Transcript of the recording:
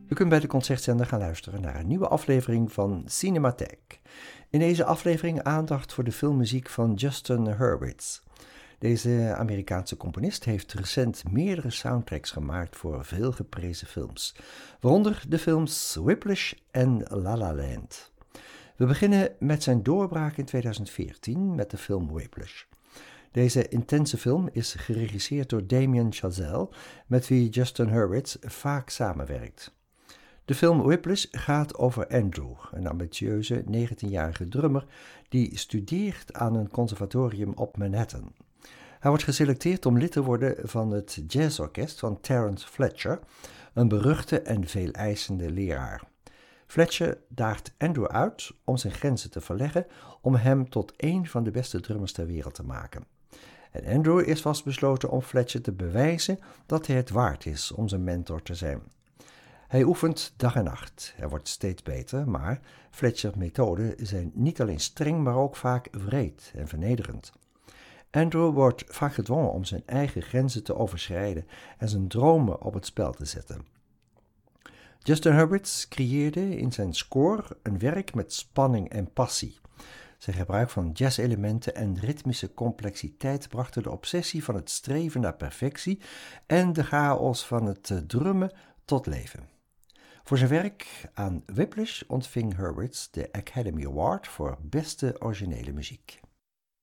U kunt bij de Concertzender gaan luisteren naar een nieuwe aflevering van Cinematheek. In deze aflevering aandacht voor de filmmuziek van Justin Hurwitz. Deze Amerikaanse componist heeft recent meerdere soundtracks gemaakt voor veel geprezen films, waaronder de films Whiplash en La La Land. We beginnen met zijn doorbraak in 2014 met de film Whiplash. Deze intense film is geregisseerd door Damien Chazelle, met wie Justin Hurwitz vaak samenwerkt. De film Whiplash gaat over Andrew, een ambitieuze 19-jarige drummer die studeert aan een conservatorium op Manhattan. Hij wordt geselecteerd om lid te worden van het jazzorkest van Terence Fletcher, een beruchte en veeleisende leraar. Fletcher daagt Andrew uit om zijn grenzen te verleggen om hem tot een van de beste drummers ter wereld te maken. En Andrew is vastbesloten om Fletcher te bewijzen dat hij het waard is om zijn mentor te zijn. Hij oefent dag en nacht. Hij wordt steeds beter, maar Fletcher's methoden zijn niet alleen streng, maar ook vaak wreed en vernederend. Andrew wordt vaak gedwongen om zijn eigen grenzen te overschrijden en zijn dromen op het spel te zetten. Justin Hurwitz creëerde in zijn score een werk met spanning en passie. Zijn gebruik van jazzelementen en ritmische complexiteit brachten de obsessie van het streven naar perfectie en de chaos van het drummen tot leven. Voor zijn werk aan Whiplash ontving Hurwitz de Academy Award voor beste originele muziek.